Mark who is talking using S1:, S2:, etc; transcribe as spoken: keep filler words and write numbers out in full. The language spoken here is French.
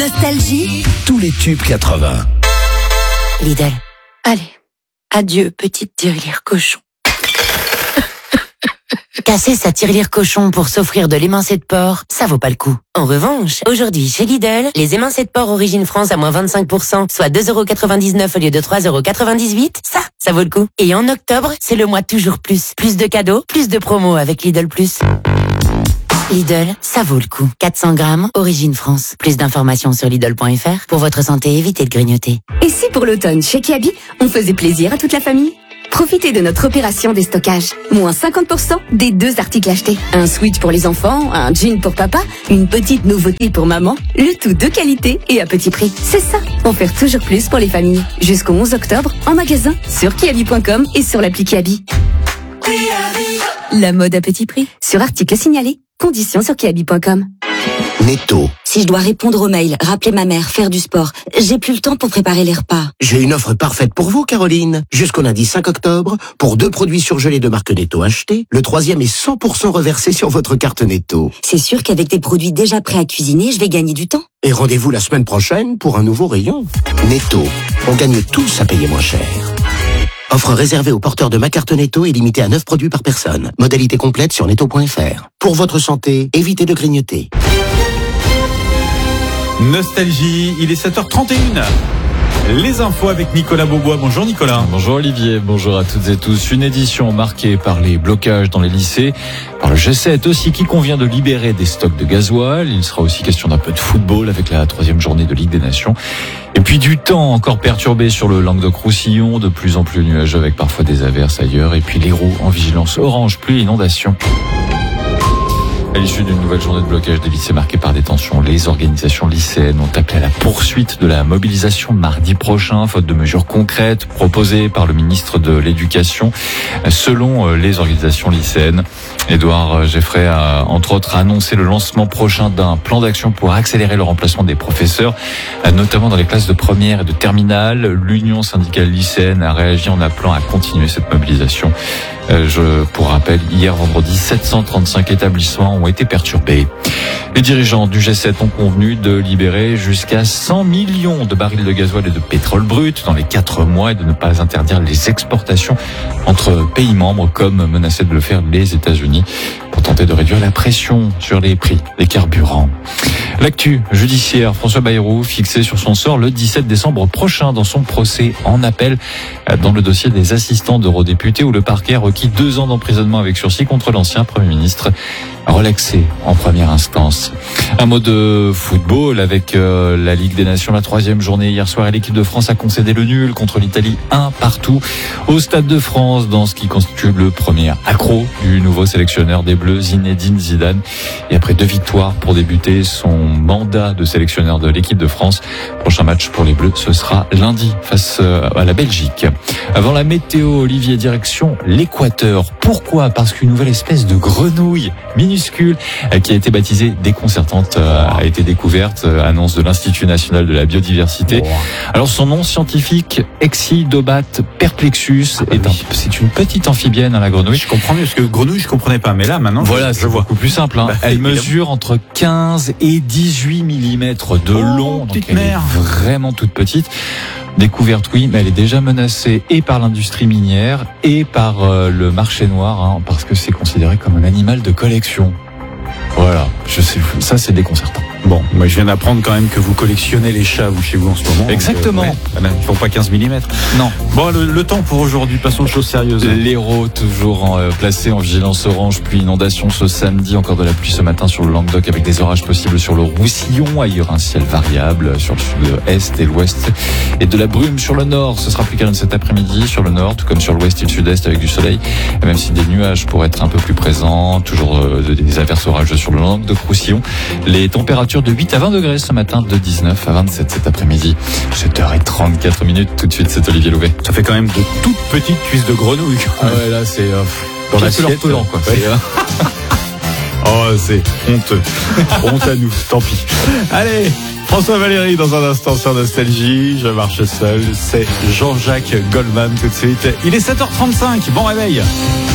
S1: Nostalgie.
S2: Tous les tubes quatre-vingts.
S1: Lidl. Allez. Adieu, petite tirelire cochon. Casser sa tirelire cochon pour s'offrir de l'émincé de porc, ça vaut pas le coup. En revanche, aujourd'hui chez Lidl, les émincés de porc Origine France à moins vingt-cinq pour cent, soit deux euros quatre-vingt-dix-neuf au lieu de trois euros quatre-vingt-dix-huit, ça, ça vaut le coup. Et en octobre, c'est le mois toujours plus. Plus de cadeaux, plus de promos avec Lidl Plus. Lidl, ça vaut le coup. quatre cents grammes, Origine France. Plus d'informations sur Lidl point F R. Pour votre santé, évitez de grignoter.
S3: Et si pour l'automne, chez Kiabi, on faisait plaisir à toute la famille ? Profitez de notre opération déstockage. Moins cinquante pour cent des deux articles achetés. Un sweat pour les enfants, un jean pour papa, une petite nouveauté pour maman. Le tout de qualité et à petit prix. C'est ça, en faire toujours plus pour les familles. Jusqu'au onze octobre, en magasin, sur kiabi point com et sur l'appli Kiabi. La mode à petit prix. Sur article signalé. Conditions sur kiabi point com.
S2: Netto.
S4: Si je dois répondre aux mails, rappeler ma mère, faire du sport, j'ai plus le temps pour préparer les repas.
S2: J'ai une offre parfaite pour vous, Caroline. Jusqu'au lundi cinq octobre, pour deux produits surgelés de marque Netto achetés, le troisième est cent pour cent reversé sur votre carte Netto.
S4: C'est sûr qu'avec des produits déjà prêts à cuisiner, je vais gagner du temps.
S2: Et rendez-vous la semaine prochaine pour un nouveau rayon. Netto. On gagne tous à payer moins cher. Offre réservée aux porteurs de ma carte Netto et limitée à neuf produits par personne. Modalité complète sur netto point F R. Pour votre santé, évitez de grignoter.
S5: Nostalgie, il est sept heures trente et une. Les infos avec Nicolas Beaubois. Bonjour Nicolas.
S6: Bonjour Olivier, bonjour à toutes et tous. Une édition marquée par les blocages dans les lycées, par le G sept aussi qui convient de libérer des stocks de gasoil. Il sera aussi question d'un peu de football avec la troisième journée de Ligue des Nations. Et puis du temps encore perturbé sur le Languedoc-Roussillon, de plus en plus nuageux avec parfois des averses ailleurs. Et puis l'Hérault en vigilance orange, pluie et inondation. À l'issue d'une nouvelle journée de blocage des lycées marquée par des tensions, les organisations lycéennes ont appelé à la poursuite de la mobilisation mardi prochain, faute de mesures concrètes proposées par le ministre de l'Éducation. Selon les organisations lycéennes, Édouard Geffray a entre autres annoncé le lancement prochain d'un plan d'action pour accélérer le remplacement des professeurs, notamment dans les classes de première et de terminale. L'Union syndicale lycéenne a réagi en appelant à continuer cette mobilisation. Je, pour rappel, hier vendredi, sept cent trente-cinq établissements ont été perturbés. Les dirigeants du G sept ont convenu de libérer jusqu'à cent millions de barils de gasoil et de pétrole brut dans les quatre mois et de ne pas interdire les exportations entre pays membres comme menaçaient de le faire les États-Unis pour tenter de réduire la pression sur les prix des carburants. L'actu judiciaire, François Bayrou fixé sur son sort le dix-sept décembre prochain dans son procès en appel dans le dossier des assistants d'eurodéputés où le parquet a requis deux ans d'emprisonnement avec sursis contre l'ancien Premier ministre relaxé en première instance. Un mot de football avec euh, la Ligue des Nations, la troisième journée hier soir et l'équipe de France a concédé le nul contre l'Italie un partout au Stade de France dans ce qui constitue le premier accro du nouveau sélectionneur des Bleus Zinedine Zidane. Et après deux victoires pour débuter son mandat de sélectionneur de l'équipe de France, prochain match pour les Bleus ce sera lundi face à la Belgique. Avant la météo, Olivier, direction l'Équateur. Pourquoi ? Parce qu'une nouvelle espèce de grenouille minuscule qui a été baptisée déconcertante a été découverte, annonce de l'Institut national de la biodiversité. Alors son nom scientifique, Excidobat perplexus,
S5: ah bah
S6: est
S5: oui.
S6: un, c'est une petite amphibienne à la grenouille.
S5: Je comprends mieux parce que grenouille je comprenais pas, mais là maintenant
S6: voilà,
S5: je, je
S6: c'est
S5: vois.
S6: beaucoup plus simple. Hein.
S5: Bah,
S6: elle
S5: évidemment.
S6: mesure entre quinze et dix-huit millimètres de
S5: Oh,
S6: long, donc
S5: petite
S6: elle
S5: mère.
S6: est vraiment toute petite. Découverte, oui, mais elle est déjà menacée et par l'industrie minière et par euh, le marché noir, hein, parce que c'est considéré comme un animal de collection. Voilà, je sais, ça c'est déconcertant.
S5: Bon, moi je viens d'apprendre quand même que vous collectionnez les chats vous chez vous en ce moment.
S6: Exactement.
S5: Donc, euh, ouais, ils font pas quinze millimètres.
S6: Non.
S5: Bon, le, le temps pour aujourd'hui, passons aux choses sérieuses.
S6: L'Hérault toujours en, euh, placé en vigilance orange, pluie inondation ce samedi, encore de la pluie ce matin sur le Languedoc avec des orages possibles sur le Roussillon, ailleurs un ciel variable sur le sud-est et l'ouest et de la brume sur le nord. Ce sera plus calme cet après-midi sur le nord, tout comme sur l'ouest et le sud-est avec du soleil, et même si des nuages pourraient être un peu plus présents, toujours euh, des averses orageuses sur le Languedoc-Roussillon. Les températures de huit à vingt degrés ce matin, de dix-neuf à vingt-sept cet après-midi. sept heures trente-quatre minutes, tout de suite c'est Olivier Louvet.
S5: Ça fait quand même de toutes petites cuisses de grenouille.
S6: Ah ouais, là c'est euh,
S5: dans
S6: la
S5: l'assiette,
S6: pelant quoi.
S5: Ouais.
S6: C'est, euh...
S5: Oh, c'est honteux. Honte à nous, tant pis. Allez, François Valéry dans un instant sur Nostalgie. Je marche seul. C'est Jean-Jacques Goldman tout de suite. Il est sept heures trente-cinq. Bon réveil.